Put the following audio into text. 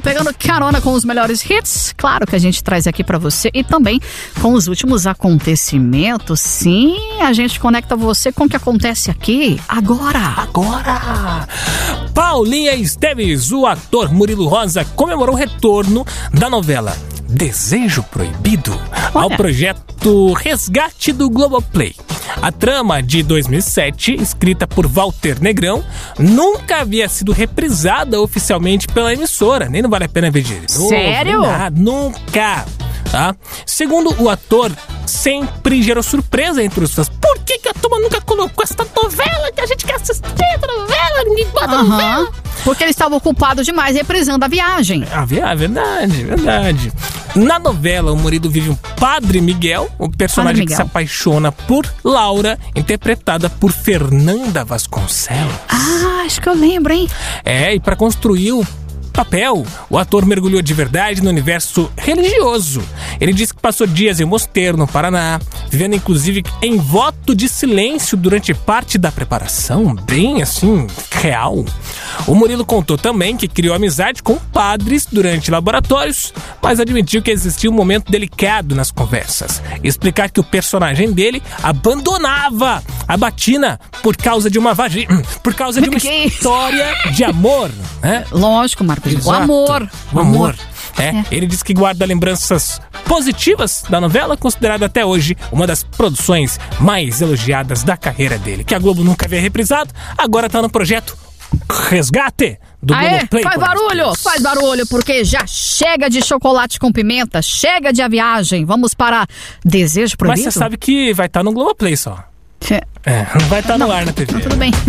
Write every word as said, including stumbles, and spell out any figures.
pegando carona com os melhores hits, claro que a gente traz aqui pra você e também com os últimos acontecimentos. Sim, a gente conecta você com o que acontece aqui agora. Agora! Paulinha Esteves, o ator Murilo Rosa, comemorou o retorno da novela Desejo Proibido ao projeto Resgate do Globoplay. A trama de dois mil e sete, escrita por Walter Negrão, nunca havia sido reprisada oficialmente pela emissora. Nem não vale a pena ver de novo. Sério? Nada, nunca. Tá? Segundo o ator, sempre gerou surpresa entre os fãs. Por que, que a turma nunca colocou essa novela que a gente quer assistir? Essa novela, ninguém bota Aham. novela. Porque eles estavam ocupados demais reprisando a viagem. Ah, verdade, verdade. Na novela, o Murilo vive um Padre Miguel, o personagem Padre que se Miguel. apaixona por Laura, interpretada por Fernanda Vasconcelos. Ah, acho que eu lembro, hein? É, e para construir o papel, o ator mergulhou de verdade no universo religioso. Ele disse que passou dias em Mosteiro, no Paraná, vivendo inclusive em voto de silêncio durante parte da preparação, bem assim, real. O Murilo contou também que criou amizade com padres durante laboratórios, mas admitiu que existia um momento delicado nas conversas. Explicar que o personagem dele abandonava a batina por causa de uma vagina, por causa de uma Que isso? história de amor, né? Lógico, Marcos. O Exato. amor. O amor. É. É. Ele diz que guarda lembranças positivas da novela, considerada até hoje uma das produções mais elogiadas da carreira dele. Que a Globo nunca havia reprisado, agora tá no projeto Resgate do Aê, Globoplay. faz barulho, faz barulho, porque já chega de chocolate com pimenta, chega de a viagem. Vamos para Desejo Mas Proibido? você sabe que vai estar no Globoplay só. Cê- É, não vai estar no ar na T V. Então, tudo bem.